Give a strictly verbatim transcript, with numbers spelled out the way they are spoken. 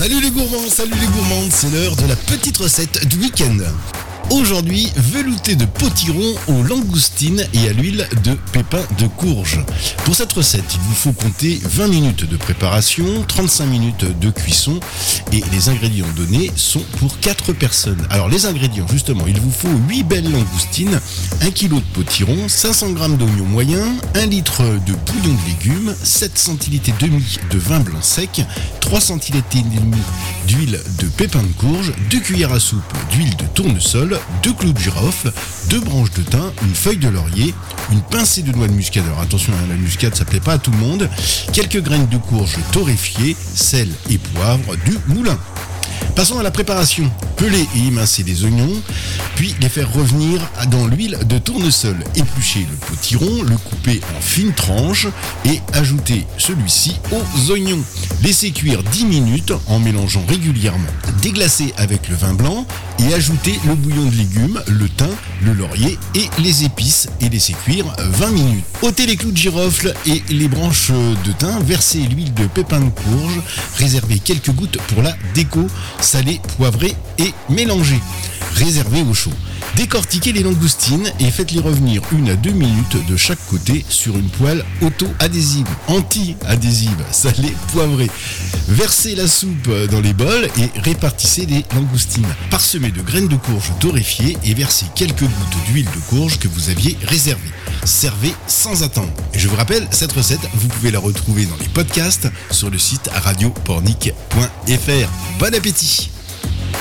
Salut les gourmands, salut les gourmandes, c'est l'heure de la petite recette du week-end. Aujourd'hui, velouté de potiron aux langoustines et à l'huile de pépins de courge. Pour cette recette, il vous faut compter vingt minutes de préparation, trente-cinq minutes de cuisson et les ingrédients donnés sont pour quatre personnes. Alors les ingrédients, justement, il vous faut huit belles langoustines, un kilo de potiron, cinq cents grammes d'oignons moyens, un litre de bouillon de légumes, sept centilitres et demi de vin blanc sec, trois centilitres et demi d'huile de pépins de courge, deux cuillères à soupe d'huile de tournesol, deux clous de girofle, deux branches de thym, une feuille de laurier, une pincée de noix de muscade, alors attention, la muscade ça plaît pas à tout le monde, quelques graines de courge torréfiées, sel et poivre du moulin. Passons à la préparation. Peler et émincer les oignons, puis les faire revenir dans l'huile de tournesol. Éplucher le potiron, le couper en fines tranches et ajouter celui-ci aux oignons. Laisser cuire dix minutes en mélangeant régulièrement. Déglacer avec le vin blanc et ajouter le bouillon de légumes, le thym, le laurier et les épices et laisser cuire vingt minutes. Ôtez les clous de girofle et les branches de thym, versez l'huile de pépins de courge, réservez quelques gouttes pour la déco, salé, poivré et mélangez. Réservez au chaud. Décortiquez les langoustines et faites-les revenir une à deux minutes de chaque côté sur une poêle auto-adhésive, anti-adhésive, salée, poivrée. Versez la soupe dans les bols et répartissez les langoustines. Parsemez de graines de courge torréfiées et versez quelques gouttes d'huile de courge que vous aviez réservée. Servez sans attendre. Et je vous rappelle, cette recette, vous pouvez la retrouver dans les podcasts sur le site radio pornic point f r. Bon appétit!